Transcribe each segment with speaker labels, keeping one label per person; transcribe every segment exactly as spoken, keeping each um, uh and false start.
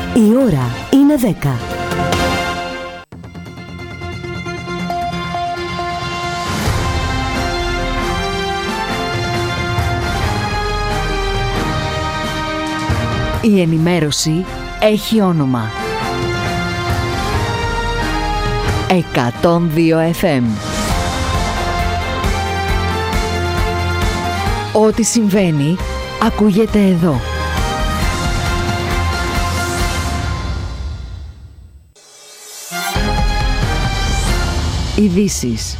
Speaker 1: Η ώρα είναι δέκα. Η ενημέρωση έχει όνομα. εκατόν δύο εφ εμ. Ό,τι συμβαίνει ακούγεται εδώ. Ειδήσεις.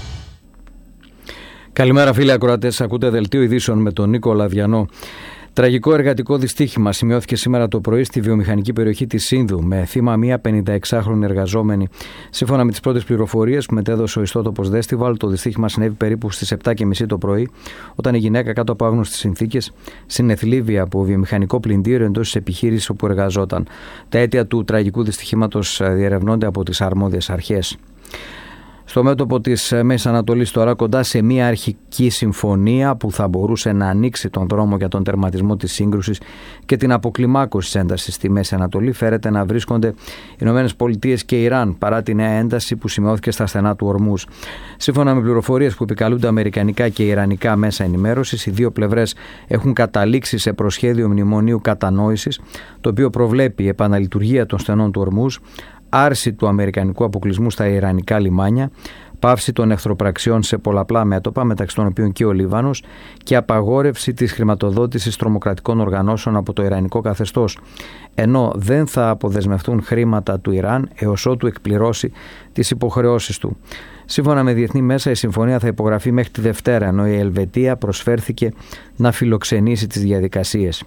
Speaker 2: Καλημέρα φίλοι ακροατές, ακούτε δελτίο ειδήσεων με τον Νίκο Λαδιανό. Τραγικό εργατικό δυστύχημα σημειώθηκε σήμερα το πρωί στη βιομηχανική περιοχή της Σύνδου με θύμα μία πενηνταεξάχρονη εργαζόμενη. Σύμφωνα με τις πρώτες πληροφορίες που μετέδωσε ο ιστότοπος Δέστιβαλ, το δυστύχημα συνέβη περίπου στις επτά και μισή το πρωί, όταν η γυναίκα κάτω από άγνωστες συνθήκες συνεθλίβει από βιομηχανικό πλυντήριο εντός της επιχείρησης όπου εργαζόταν. Τα αίτια του τραγικού δυστυχήματος διερευνώνται από τις αρμόδιες αρχές. Στο μέτωπο της Μέσης Ανατολής τώρα, κοντά σε μια αρχική συμφωνία που θα μπορούσε να ανοίξει τον δρόμο για τον τερματισμό της σύγκρουσης και την αποκλιμάκωση της έντασης στη Μέση Ανατολή, φέρεται να βρίσκονται οι Ηνωμένες Πολιτείες και Ιράν, παρά τη νέα ένταση που σημειώθηκε στα στενά του Ορμούζ. Σύμφωνα με πληροφορίες που επικαλούνται αμερικανικά και ιρανικά μέσα ενημέρωσης, οι δύο πλευρές έχουν καταλήξει σε προσχέδιο μνημονίου κατανόησης, το οποίο προβλέπει επαναλειτουργία των στενών του Ορμούζ, άρση του αμερικανικού αποκλεισμού στα ιρανικά λιμάνια, πάυση των εχθροπραξιών σε πολλαπλά μέτωπα, μεταξύ των οποίων και ο Λίβανος, και απαγόρευση της χρηματοδότησης τρομοκρατικών οργανώσεων από το ιρανικό καθεστώς, ενώ δεν θα αποδεσμευτούν χρήματα του Ιράν έως ότου εκπληρώσει τις υποχρεώσεις του. Σύμφωνα με διεθνή μέσα, η συμφωνία θα υπογραφεί μέχρι τη Δευτέρα, ενώ η Ελβετία προσφέρθηκε να φιλοξενήσει τις διαδικασίες.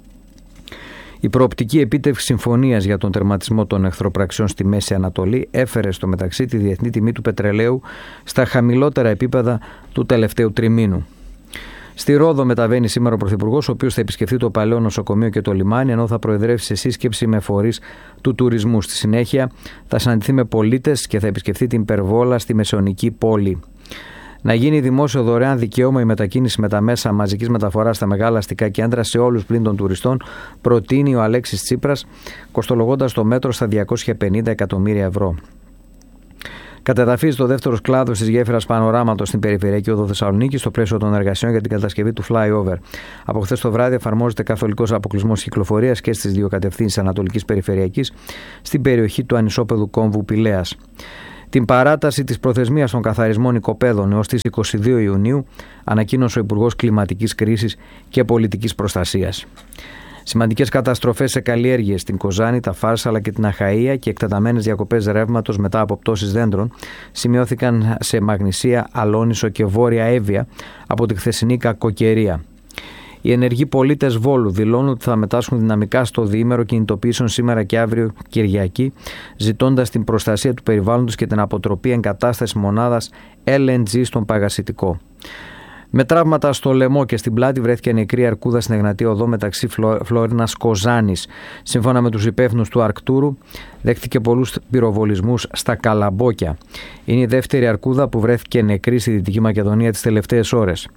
Speaker 2: Η προοπτική επίτευξη συμφωνίας για τον τερματισμό των εχθροπραξιών στη Μέση Ανατολή έφερε στο μεταξύ τη διεθνή τιμή του πετρελαίου στα χαμηλότερα επίπεδα του τελευταίου τριμήνου. Στη Ρόδο μεταβαίνει σήμερα ο Πρωθυπουργός, ο οποίος θα επισκεφθεί το παλαιό νοσοκομείο και το λιμάνι, ενώ θα προεδρεύσει σε σύσκεψη με φορείς του τουρισμού. Στη συνέχεια θα συναντηθεί με πολίτες και θα επισκεφθεί την Περβόλα στη Μεσαιωνική πόλη. Να γίνει δημόσιο δωρεάν δικαίωμα η μετακίνηση με τα μέσα μαζικής μεταφοράς στα μεγάλα αστικά κέντρα σε όλους πλην των τουριστών, προτείνει ο Αλέξης Τσίπρας, κοστολογώντας το μέτρο στα διακόσια πενήντα εκατομμύρια ευρώ. Κατεδαφίζεται ο δεύτερος κλάδος της γέφυρας Πανοράματος στην περιφερειακή οδό Θεσσαλονίκη στο πλαίσιο των εργασιών για την κατασκευή του flyover. Από χθες το βράδυ εφαρμόζεται καθολικός αποκλεισμός κυκλοφορίας και στις δύο κατευθύνσεις Ανατολικής Περιφερειακής στην περιοχή του ανισόπεδου κόμβου Πηλέας. Την παράταση της προθεσμίας των καθαρισμών οικοπαίδων έως τις είκοσι δύο Ιουνίου ανακοίνωσε ο Υπουργός Κλιματικής Κρίσης και Πολιτικής Προστασίας. Σημαντικές καταστροφές σε καλλιέργειες στην Κοζάνη, τα Φάρσα αλλά και την Αχαΐα και εκτεταμένες διακοπές ρεύματος μετά από πτώσεις δέντρων σημειώθηκαν σε Μαγνησία, Αλόνισο και Βόρεια Εύβοια από τη χθεσινή κακοκαιρία. Οι ενεργοί πολίτες Βόλου δηλώνουν ότι θα μετάσχουν δυναμικά στο διήμερο κινητοποιήσεων σήμερα και αύριο Κυριακή, ζητώντας την προστασία του περιβάλλοντος και την αποτροπή εγκατάστασης μονάδας ελ εν τζι στον Παγασιτικό. Με τραύματα στο λαιμό και στην πλάτη βρέθηκε νεκρή αρκούδα στην Εγνατία Οδό μεταξύ Φλόρινας Κοζάνης. Σύμφωνα με τους υπεύθυνους του Αρκτούρου, δέχτηκε πολλούς πυροβολισμούς στα Καλαμπόκια. Είναι η δεύτερη αρκούδα που βρέθηκε νεκρή στη Δυτική Μακεδονία τις τελευταίες ώρες.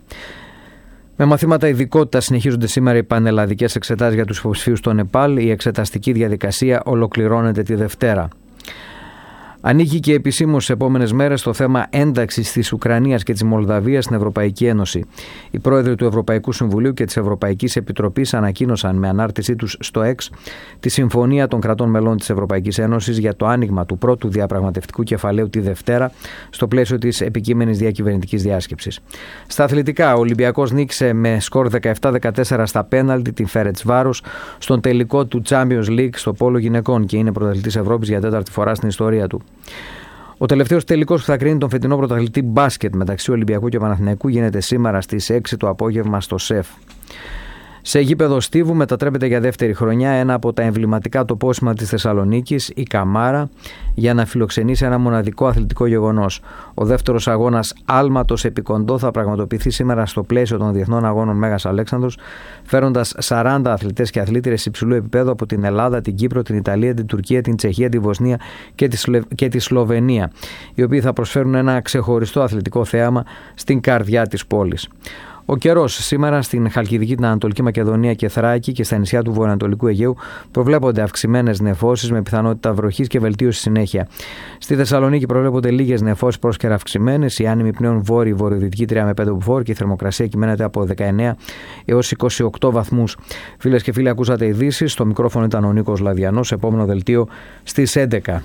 Speaker 2: Με μαθήματα ειδικότητα συνεχίζονται σήμερα οι πανελλαδικές εξετάσεις για τους υποψηφίους στο Νεπάλ. Η εξεταστική διαδικασία ολοκληρώνεται τη Δευτέρα. Ανοίγει και επισήμως στις επόμενες μέρες το θέμα ένταξης της Ουκρανίας και της Μολδαβίας στην Ευρωπαϊκή Ένωση. Οι πρόεδροι του Ευρωπαϊκού Συμβουλίου και της Ευρωπαϊκής Επιτροπής ανακοίνωσαν με ανάρτησή τους στο X τη συμφωνία των κρατών μελών της Ευρωπαϊκής Ένωσης για το άνοιγμα του πρώτου διαπραγματευτικού κεφαλαίου τη Δευτέρα στο πλαίσιο της επικείμενης διακυβερνητικής διάσκεψης. Στα αθλητικά, ο Ολυμπιακός νίκησε με σκορ δεκαεπτά δεκατέσσερα στα πέναλτι την Φερετσβάρος στον τελικό του Champions League στο πόλο γυναικών και είναι πρωταθλητής Ευρώπης για τέταρτη φορά στην ιστορία του. Ο τελευταίος τελικός που θα κρίνει τον φετινό πρωταθλητή μπάσκετ μεταξύ Ολυμπιακού και Παναθηναϊκού γίνεται σήμερα στις έξι το απόγευμα στο ΣΕΦ. Σε γήπεδο Στίβου μετατρέπεται για δεύτερη χρονιά ένα από τα εμβληματικά τοπόσημα της Θεσσαλονίκης, η Καμάρα, για να φιλοξενήσει ένα μοναδικό αθλητικό γεγονός. Ο δεύτερος αγώνας άλματος επί κοντό θα πραγματοποιηθεί σήμερα στο πλαίσιο των Διεθνών Αγώνων Μέγας Αλέξανδρος, φέροντας σαράντα αθλητές και αθλήτριες υψηλού επίπεδου από την Ελλάδα, την Κύπρο, την Ιταλία, την Τουρκία, την Τσεχία, τη Βοσνία και τη, Σλε... και τη Σλοβενία, οι οποίοι θα προσφέρουν ένα ξεχωριστό αθλητικό θέαμα στην καρδιά της πόλης. Ο καιρός σήμερα στην Χαλκιδική, την Ανατολική Μακεδονία και Θράκη και στα νησιά του βορειοανατολικού Αιγαίου προβλέπονται αυξημένες νεφώσεις με πιθανότητα βροχής και βελτίωση συνέχεια. Στη Θεσσαλονίκη προβλέπονται λίγες νεφώσεις πρόσκαιρα αυξημένες, οι άνεμοι πνέουν βόρειο-βορειοδυτική τρία με πέντε μποφόρ και η θερμοκρασία κυμαίνεται από δεκαεννέα έως είκοσι οκτώ βαθμούς. Φίλες και φίλοι, ακούσατε ειδήσεις. Στο μικρόφωνο ήταν ο Νίκος Λαδιανός. Επόμενο δελτίο στις έντεκα.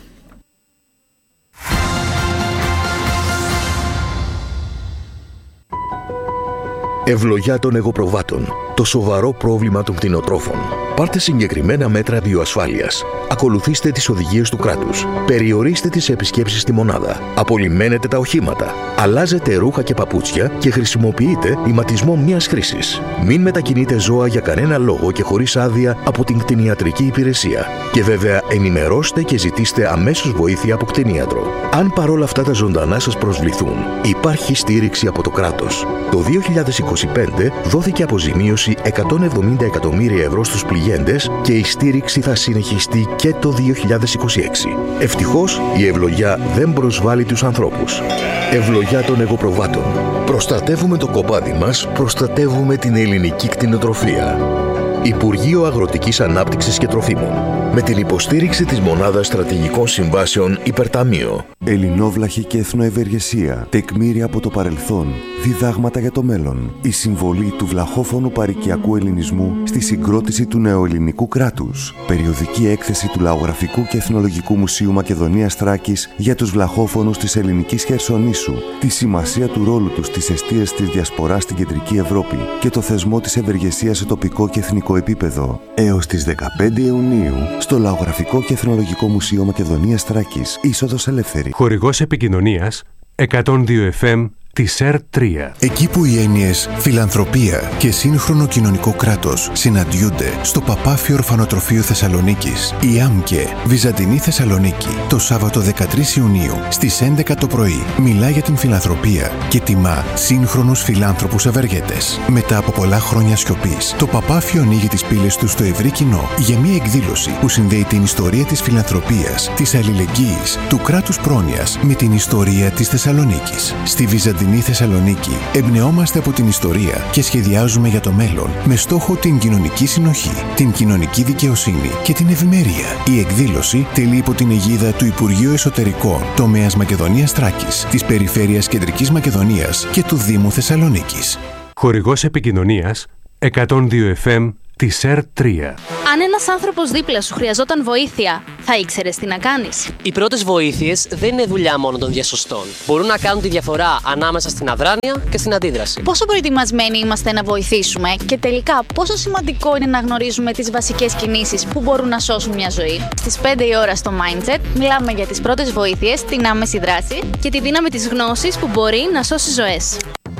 Speaker 3: Ευλογιά των εγωπροβάτων. Το σοβαρό πρόβλημα των κτηνοτρόφων. Πάρτε συγκεκριμένα μέτρα βιοασφάλειας. Ακολουθήστε τις οδηγίες του κράτους. Περιορίστε τις επισκέψεις στη μονάδα. Απολυμμένετε τα οχήματα. Αλλάζετε ρούχα και παπούτσια και χρησιμοποιείτε ηματισμό μιας χρήσης. Μην μετακινείτε ζώα για κανένα λόγο και χωρίς άδεια από την κτηνιατρική υπηρεσία. Και βέβαια ενημερώστε και ζητήστε αμέσως βοήθεια από κτηνίατρο. Αν παρόλα αυτά τα ζωντανά σας προσβληθούν, υπάρχει στήριξη από το κράτος. Το δύο χιλιάδες είκοσι πέντε δόθηκε αποζημίωση εκατόν εβδομήντα εκατομμύρια ευρώ στους πληγέντες και η στήριξη θα συνεχιστεί και το δύο χιλιάδες είκοσι έξι. Ευτυχώς, η ευλογιά δεν προσβάλλει τους ανθρώπους. Ευλογιά των εγωπροβάτων. Προστατεύουμε το κοπάδι μας, προστατεύουμε την ελληνική κτηνοτροφία. Υπουργείο Αγροτικής Ανάπτυξης και Τροφίμων. Με την υποστήριξη της Μονάδας Στρατηγικών Συμβάσεων Υπερταμείο.
Speaker 4: Ελληνόβλαχη και εθνοευεργεσία. Τεκμήρια από το παρελθόν. Διδάγματα για το μέλλον. Η συμβολή του βλαχόφωνου παροικιακού ελληνισμού στη συγκρότηση του νεοελληνικού κράτους. Περιοδική έκθεση του Λαογραφικού και Εθνολογικού Μουσείου Μακεδονίας Θράκης για τους βλαχόφωνους της ελληνικής Χερσονήσου. Τη σημασία του ρόλου τους στις εστίες της διασποράς στην Κεντρική Ευρώπη και το θεσμό της ευεργεσίας σε τοπικό και εθνικό επίπεδο. Έως τις δεκαπέντε Ιουνίου στο Λαογραφικό και Εθνολογικό Μουσείο Μακεδονίας Θράκης. Είσοδος ελεύθερη.
Speaker 5: Χορηγός επικοινωνίας εκατόν δύο εφ εμ της ΕΡ τρία.
Speaker 6: Εκεί που οι έννοιες φιλανθρωπία και σύγχρονο κοινωνικό κράτος συναντιούνται στο Παπάφιο Ορφανοτροφείο Θεσσαλονίκης, η ΆΜΚΕ Βυζαντινή Θεσσαλονίκη, το Σάββατο δεκατρείς Ιουνίου στις έντεκα το πρωί μιλά για την φιλανθρωπία και τιμά σύγχρονους φιλάνθρωπους ευεργέτες. Μετά από πολλά χρόνια σιωπής, το Παπάφιο ανοίγει τις πύλες του στο ευρύ κοινό για μια εκδήλωση που συνδέει την ιστορία της φιλανθρωπίας, της αλληλεγγύης, του κράτους πρόνοιας με την ιστορία της Θεσσαλονίκης. Στη Βυζαντινή Θεσσαλονίκη εμπνεόμαστε από την ιστορία και σχεδιάζουμε για το μέλλον με στόχο την κοινωνική συνοχή, την κοινωνική δικαιοσύνη και την ευημερία. Η εκδήλωση τελεί υπό την αιγίδα του Υπουργείου Εσωτερικών, τομέας Μακεδονίας Θράκης, της Περιφέρειας Κεντρικής Μακεδονίας και του Δήμου Θεσσαλονίκης.
Speaker 5: Χορηγός επικοινωνίας εκατόν δύο εφ εμ της ΕΡ τρία.
Speaker 7: Αν ένας άνθρωπος δίπλα σου χρειαζόταν βοήθεια, θα ήξερες τι να κάνεις?
Speaker 8: Οι πρώτες βοήθειες δεν είναι δουλειά μόνο των διασωστών. Μπορούν να κάνουν τη διαφορά ανάμεσα στην αδράνεια και στην αντίδραση.
Speaker 7: Πόσο προετοιμασμένοι είμαστε να βοηθήσουμε και τελικά πόσο σημαντικό είναι να γνωρίζουμε τις βασικές κινήσεις που μπορούν να σώσουν μια ζωή? Στις πέντε η ώρα στο Mindset μιλάμε για τις πρώτες βοήθειες, την άμεση δράση και τη δύναμη της γνώσης που μπορεί να σώσει ζωές.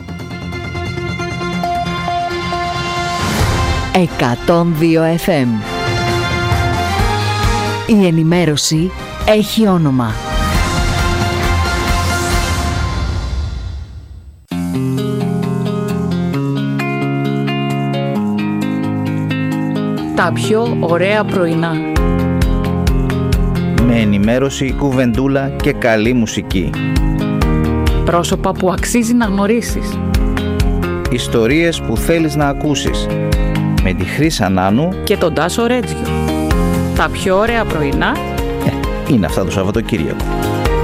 Speaker 1: εκατόν δύο εφ εμ. Η ενημέρωση έχει όνομα.
Speaker 9: Τα πιο ωραία πρωινά.
Speaker 10: Με ενημέρωση, κουβεντούλα και καλή μουσική.
Speaker 9: Πρόσωπα που αξίζει να γνωρίσεις.
Speaker 10: Ιστορίες που θέλεις να ακούσεις. Με τη Χρύσα Νάνου
Speaker 9: και τον Τάσο Ρέτζιο. Τα πιο ωραία πρωινά
Speaker 10: ε, είναι αυτά το Σαββατοκύριακο.